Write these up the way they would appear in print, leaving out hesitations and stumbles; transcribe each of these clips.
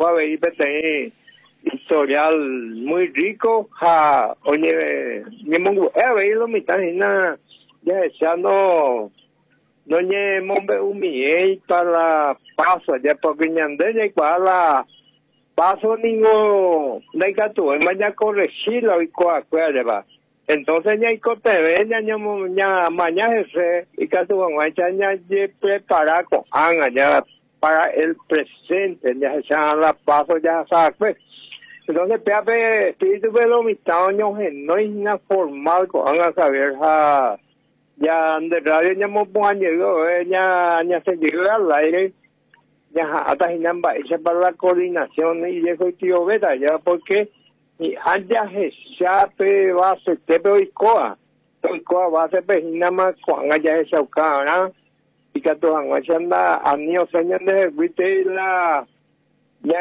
ver historial muy rico, oye, ni mongo, lo mitad ya echando no ni mombe para paso ya porque ñande ya para paso ningo negativo mañana corregirlo y va entonces ya te ya mañana ese y que tu ya preparar con ya para el presente ya se la paso ya sabes. Entonces, espíritu de los mitaños no es una formal con a saber ya de radio ya hemos llegado ya se llegó al aire ya hasta hecha para la coordinación y de tío beta ya porque y antes ya va a ser te coa va a ser pejina más con allá esa cara y que tu anda a niños señores de viste la ya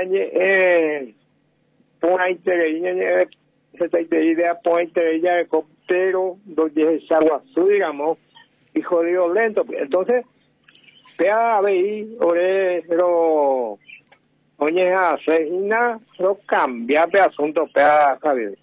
point se idea point ya helicóptero donde es agua digamos y jodido lento entonces pea ahí pero oye asesina lo cambia de asunto pea Javier.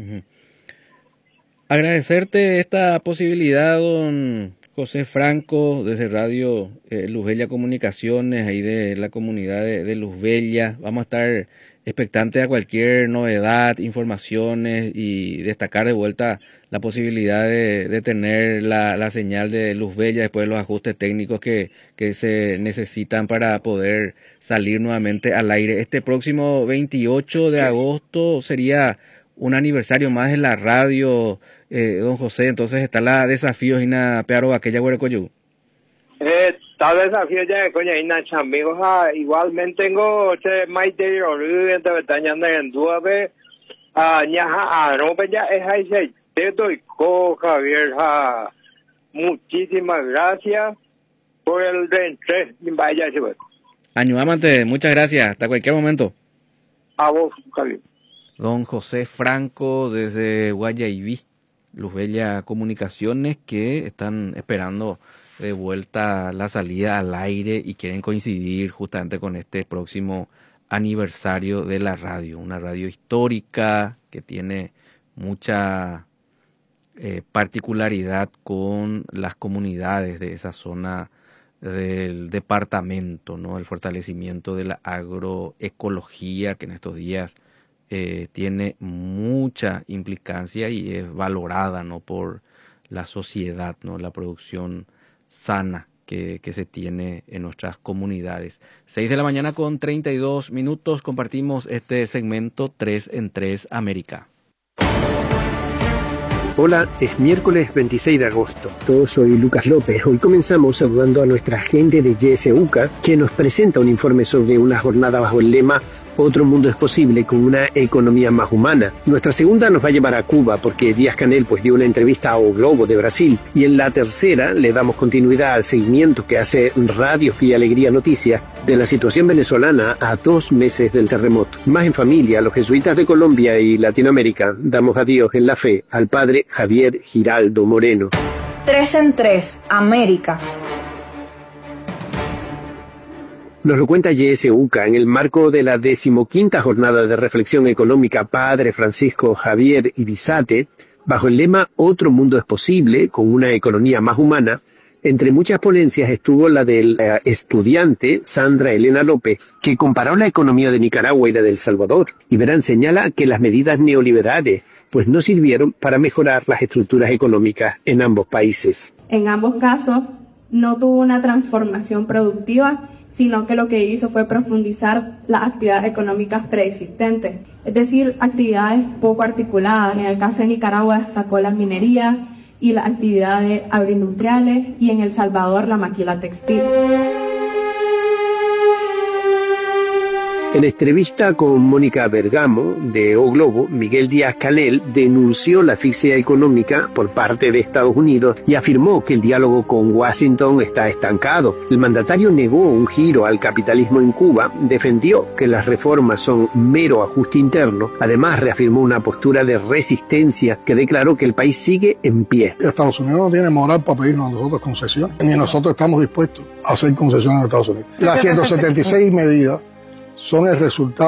Agradecerte esta posibilidad, don José Franco, desde Radio Luz Bella Comunicaciones, ahí de la comunidad de Luz Bella. Vamos a estar expectantes a cualquier novedad, informaciones y destacar de vuelta la posibilidad de tener la señal de Luz Bella después de los ajustes técnicos que se necesitan para poder salir nuevamente al aire. Este próximo 28 de agosto sería un aniversario más de la radio, don José, entonces está la desafío Ina Pearo aquella Huerecoyú. Tal desafío ya de coña Ina Chamigos, igualmente tengo Maite entre Bretaña en Duabe, ñaja no ya es ahí te doy Javier, muchísimas gracias por el reentré, vaya Añuámate, muchas gracias, hasta cualquier momento. A vos, Javier. Don José Franco desde Guayaibí, Luz Bella Comunicaciones, que están esperando de vuelta la salida al aire y quieren coincidir justamente con este próximo aniversario de la radio, una radio histórica que tiene mucha particularidad con las comunidades de esa zona del departamento, ¿no? El fortalecimiento de la agroecología que en estos días tiene mucha implicancia y es valorada, ¿no? Por la sociedad, ¿no? La producción sana que se tiene en nuestras comunidades. 6 de la mañana con 32 minutos, compartimos este segmento 3 en 3 América. Hola, es miércoles 26 de agosto. Yo soy Lucas López. Hoy comenzamos saludando a nuestra gente de YSUCA, que nos presenta un informe sobre una jornada bajo el lema Otro mundo es posible con una economía más humana. Nuestra segunda nos va a llevar a Cuba, porque Díaz-Canel dio una entrevista a O Globo de Brasil. Y en la tercera le damos continuidad al seguimiento que hace Radio Fe y Alegría Noticias de la situación venezolana a 2 meses del terremoto. Más en familia, los jesuitas de Colombia y Latinoamérica damos adiós en la fe al padre Javier Giraldo Moreno. 3 en 3, América. Nos lo cuenta YSUCA en el marco de la 15ª jornada de reflexión económica Padre Francisco Javier Irizate, bajo el lema Otro mundo es posible, con una economía más humana. Entre muchas ponencias estuvo la del estudiante Sandra Elena López, que comparó la economía de Nicaragua y la de El Salvador. Y Verán señala que las medidas neoliberales pues no sirvieron para mejorar las estructuras económicas en ambos países. En ambos casos no tuvo una transformación productiva, sino que lo que hizo fue profundizar las actividades económicas preexistentes, es decir, actividades poco articuladas. En el caso de Nicaragua destacó la minería y las actividades agroindustriales, y en El Salvador la maquila textil. En entrevista con Mónica Bergamo, de O Globo, Miguel Díaz-Canel denunció la asfixia económica por parte de Estados Unidos y afirmó que el diálogo con Washington está estancado. El mandatario negó un giro al capitalismo en Cuba, defendió que las reformas son mero ajuste interno, además reafirmó una postura de resistencia que declaró que el país sigue en pie. Estados Unidos no tiene moral para pedirnos a nosotros concesión, ni nosotros estamos dispuestos a hacer concesiones a Estados Unidos. Las 176 medidas son el resultado